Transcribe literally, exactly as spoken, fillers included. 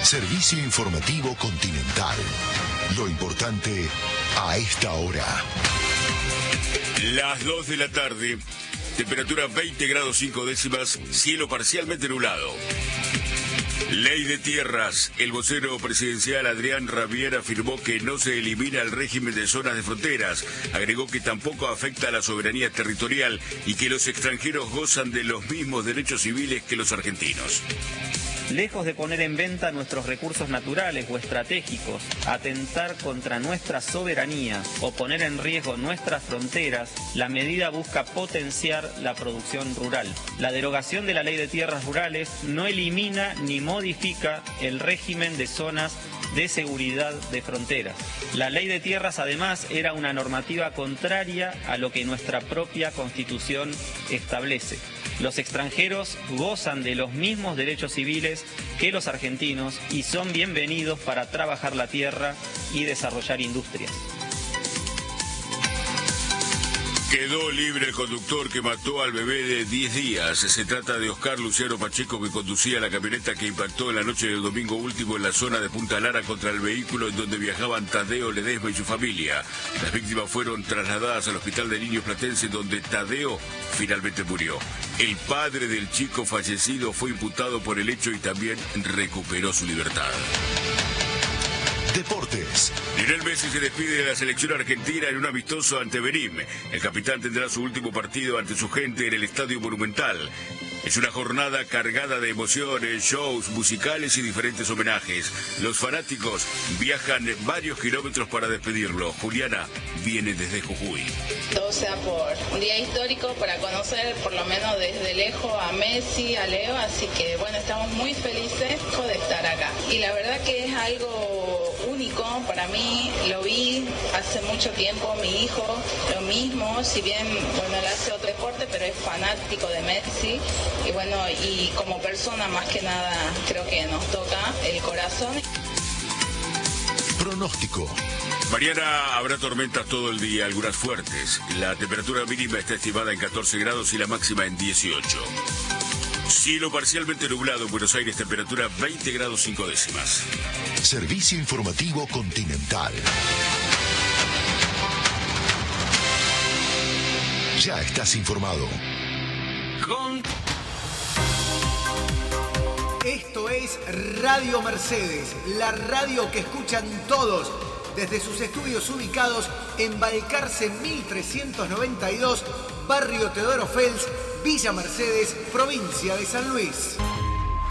Servicio informativo Continental. Lo importante a esta hora. Las dos de la tarde, temperatura veinte grados cinco décimas, cielo parcialmente nublado. Ley de tierras. El vocero presidencial Adrián Rabier afirmó que no se elimina el régimen de zonas de fronteras. Agregó que tampoco afecta a la soberanía territorial y que los extranjeros gozan de los mismos derechos civiles que los argentinos. Lejos de poner en venta nuestros recursos naturales o estratégicos, atentar contra nuestra soberanía o poner en riesgo nuestras fronteras, la medida busca potenciar la producción rural. La derogación de la Ley de Tierras Rurales no elimina ni modifica el régimen de zonas de seguridad de fronteras. La Ley de Tierras, además, era una normativa contraria a lo que nuestra propia Constitución establece. Los extranjeros gozan de los mismos derechos civiles que los argentinos y son bienvenidos para trabajar la tierra y desarrollar industrias. Quedó libre el conductor que mató al bebé de diez días. Se trata de Oscar Luciano Pacheco, que conducía la camioneta que impactó en la noche del domingo último en la zona de Punta Lara contra el vehículo en donde viajaban Tadeo Ledesma y su familia. Las víctimas fueron trasladadas al hospital de niños platense, donde Tadeo finalmente murió. El padre del chico fallecido fue imputado por el hecho y también recuperó su libertad. Deportes. Lionel Messi se despide de la selección argentina en un amistoso ante Benín. El capitán tendrá su último partido ante su gente en el Estadio Monumental. Es una jornada cargada de emociones, shows musicales y diferentes homenajes. Los fanáticos viajan varios kilómetros para despedirlo. Juliana viene desde Jujuy. Todo sea por un día histórico para conocer por lo menos desde lejos a Messi, a Leo, así que bueno, estamos muy felices de estar acá. Y la verdad que es algo único para mí, lo vi hace mucho tiempo, mi hijo, lo mismo, si bien bueno, él hace otro deporte, pero es fanático de Messi. Y bueno, y como persona más que nada creo que nos toca el corazón. Pronóstico. Mañana habrá tormentas todo el día, algunas fuertes. La temperatura mínima está estimada en catorce grados y la máxima en dieciocho. Cielo parcialmente nublado en Buenos Aires, temperatura veinte grados cinco décimas. Servicio informativo Continental. Ya estás informado. Con... Esto es Radio Mercedes, la radio que escuchan todos desde sus estudios ubicados en Balcarce mil trescientos noventa y dos, Barrio Teodoro Fels, Villa Mercedes, provincia de San Luis.